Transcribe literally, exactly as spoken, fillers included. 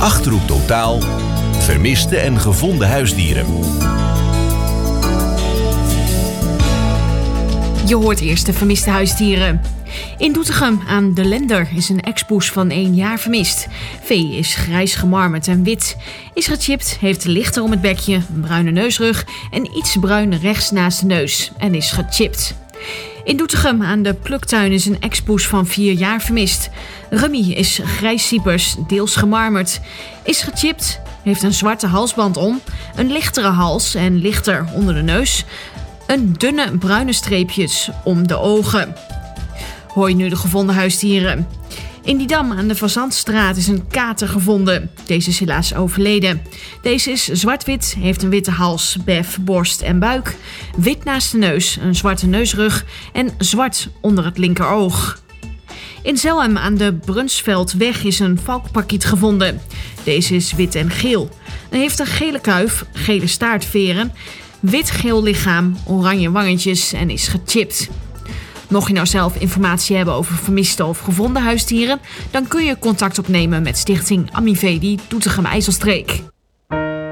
Achterhoek Totaal, vermiste en gevonden huisdieren. Je hoort eerst de vermiste huisdieren. In Doetinchem aan de Lender is een ex-poes van één jaar vermist. Vee is grijs gemarmerd en wit. Is gechipt, heeft lichter om het bekje, een bruine neusrug en iets bruin rechts naast de neus en is gechipt. In Doetinchem aan de Pluktuin is een ex-poes van vier jaar vermist. Rummy is grijs cypers, deels gemarmerd. Is gechipt, heeft een zwarte halsband om, een lichtere hals en lichter onder de neus. Een dunne bruine streepjes om de ogen. Hoor je nu de gevonden huisdieren? In Didam aan de Fazantstraat is een kater gevonden. Deze is helaas overleden. Deze is zwart-wit, heeft een witte hals, bef, borst en buik. Wit naast de neus, een zwarte neusrug en zwart onder het linkeroog. In Zelhem aan de Brunsveldweg is een valkparkiet gevonden. Deze is wit en geel. Hij heeft een gele kuif, gele staartveren, wit-geel lichaam, oranje wangetjes en is gechipt. Mocht je nou zelf informatie hebben over vermiste of gevonden huisdieren, dan kun je contact opnemen met Stichting Amivedi Doetinchem IJsselstreek.